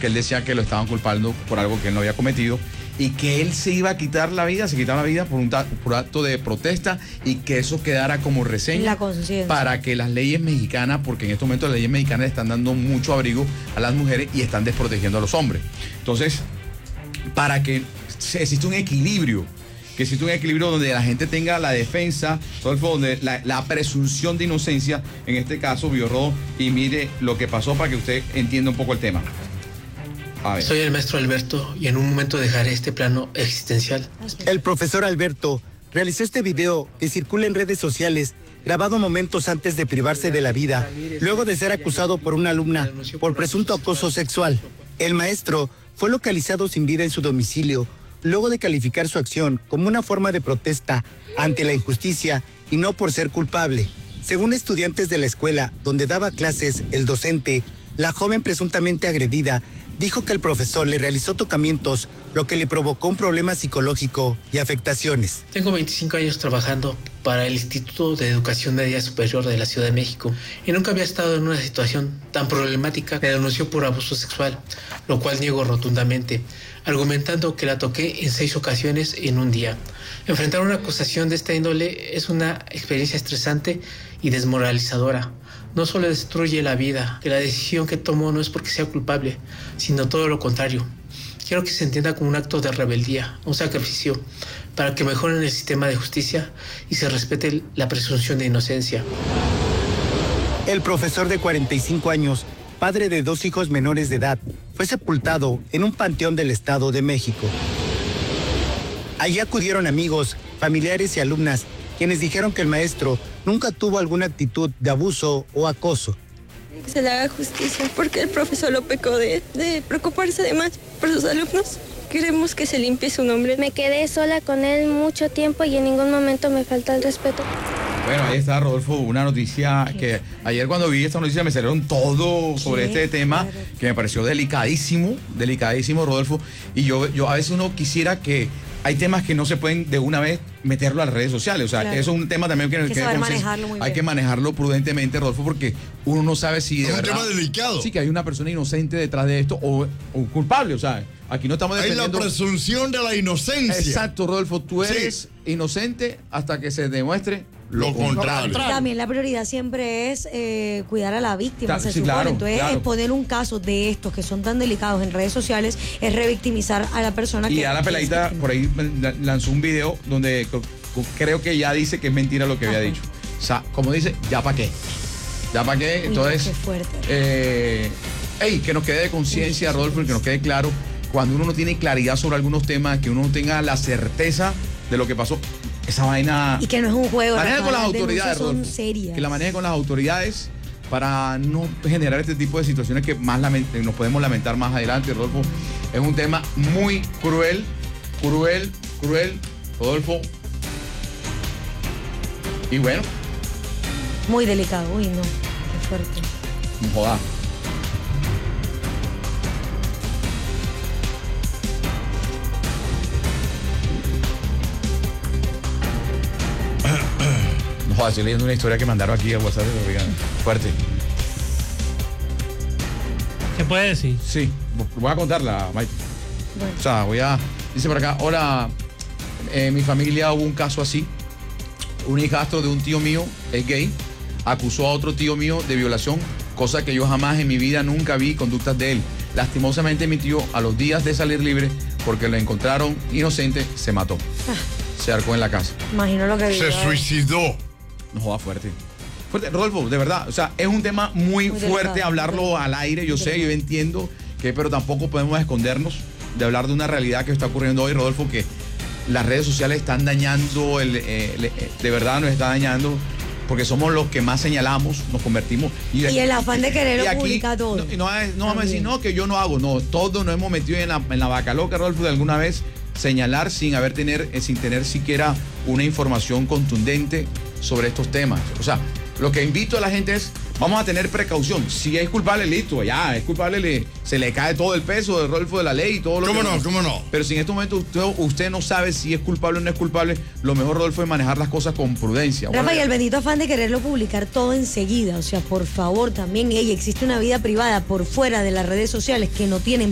porque él decía que lo estaban culpando por algo que él no había cometido y que él se iba a quitar la vida, se quitaba la vida por acto de protesta y que eso quedara como reseña la conciencia para que las leyes mexicanas, porque en estos momentos las leyes mexicanas le están dando mucho abrigo a las mujeres y están desprotegiendo a los hombres. Entonces, para que exista un equilibrio, que existe un equilibrio donde la gente tenga la defensa, donde la presunción de inocencia, en este caso, Biorro, y mire lo que pasó para que usted entienda un poco el tema. Soy el maestro Alberto y en un momento dejaré este plano existencial. El profesor Alberto realizó este video que circula en redes sociales, grabado momentos antes de privarse de la vida, luego de ser acusado por una alumna por presunto acoso sexual. El maestro fue localizado sin vida en su domicilio, luego de calificar su acción como una forma de protesta ante la injusticia y no por ser culpable. Según estudiantes de la escuela donde daba clases, el docente, la joven presuntamente agredida, dijo que el profesor le realizó tocamientos, lo que le provocó un problema psicológico y afectaciones. Tengo 25 años trabajando para el Instituto de Educación Media Superior de la Ciudad de México y nunca había estado en una situación tan problemática. Me denunció por abuso sexual, lo cual niego rotundamente, argumentando que la toqué en 6 ocasiones en un día. Enfrentar una acusación de esta índole es una experiencia estresante y desmoralizadora. No solo destruye la vida, que la decisión que tomó no es porque sea culpable, sino todo lo contrario. Quiero que se entienda como un acto de rebeldía, un sacrificio, para que mejoren el sistema de justicia y se respete la presunción de inocencia. El profesor de 45 años, padre de 2 hijos menores de edad, fue sepultado en un panteón del Estado de México. Allí acudieron amigos, familiares y alumnas, quienes dijeron que el maestro nunca tuvo alguna actitud de abuso o acoso. Que se le haga justicia, porque el profesor lo pecó de preocuparse además por sus alumnos. Queremos que se limpie su nombre. Me quedé sola con él mucho tiempo y en ningún momento me falta el respeto. Bueno, ahí está, Rodolfo, una noticia que ayer cuando vi esta noticia me salieron todo sobre este tema, que me pareció delicadísimo, Rodolfo, y yo a veces uno quisiera que hay temas que no se pueden de una vez meterlo a las redes sociales, o sea, eso es un tema también que saber manejarlo muy bien. Hay que manejarlo prudentemente, Rodolfo, porque uno no sabe si de verdad... Es un tema delicado. Sí, que hay una persona inocente detrás de esto o culpable, o sea, aquí no estamos defendiendo... Hay la presunción de la inocencia. Exacto, Rodolfo, tú eres inocente hasta que se demuestre lo contrario. También la prioridad siempre es cuidar a la víctima, se supone. Claro, entonces, exponer un caso de estos que son tan delicados en redes sociales es revictimizar a la persona y a la peladita por ahí lanzó un video donde creo que ya dice que es mentira lo que había dicho. O sea, como dice, ¿ya para qué? ¿Ya para qué? Entonces, qué fuerte. Que nos quede de conciencia, Rodolfo, y que nos quede claro, cuando uno no tiene claridad sobre algunos temas, que uno tenga la certeza de lo que pasó. Esa vaina... Y que no es un juego. Maneje con las autoridades, son serias. Que la maneje con las autoridades para no generar este tipo de situaciones que más nos podemos lamentar más adelante, Rodolfo. Es un tema muy cruel, Rodolfo. Y bueno. Muy delicado, uy, no, qué fuerte. No joda. Joder, estoy leyendo una historia que mandaron aquí a WhatsApp. Fuerte. ¿Qué puede decir? Sí, voy a contarla, Mike. Bueno. O sea, dice por acá, hola, en mi familia hubo un caso así. Un hijastro de un tío mío es gay, acusó a otro tío mío de violación, cosa que yo jamás en mi vida nunca vi conductas de él. Lastimosamente mi tío, a los días de salir libre, porque lo encontraron inocente, se mató. Se arcó en la casa. Imagino lo que vivió. Se suicidó. No joda, fuerte. Rodolfo, de verdad, o sea, es un tema muy fuerte delicado, hablarlo al aire, yo sé, yo entiendo, pero tampoco podemos escondernos de hablar de una realidad que está ocurriendo hoy, Rodolfo, que las redes sociales están dañando, de verdad nos está dañando, porque somos los que más señalamos, nos convertimos. Y el afán de quererlo publicar todo. No vamos a decir, no, que yo no hago, no, todos nos hemos metido en la vaca loca, Rodolfo, de alguna vez señalar sin tener siquiera una información contundente sobre estos temas. O sea, lo que invito a la gente es, vamos a tener precaución. Si es culpable, listo, ya, es culpable, se le cae todo el peso del Rodolfo de la ley y todo lo ¿Cómo no? Pero si en este momento usted no sabe si es culpable o no es culpable, lo mejor, Rodolfo, es manejar las cosas con prudencia. Rafa, y el bendito afán de quererlo publicar todo enseguida. O sea, por favor, también existe una vida privada por fuera de las redes sociales que no tienen